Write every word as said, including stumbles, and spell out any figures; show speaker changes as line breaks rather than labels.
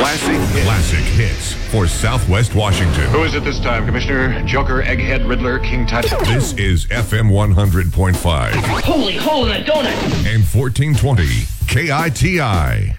Classic hits.
Classic hits for Southwest Washington.
Who is it this time? Commissioner, Joker, Egghead, Riddler, King Tut?
This is F M one hundred point five
Holy hole in a donut!
and fourteen twenty K I T I.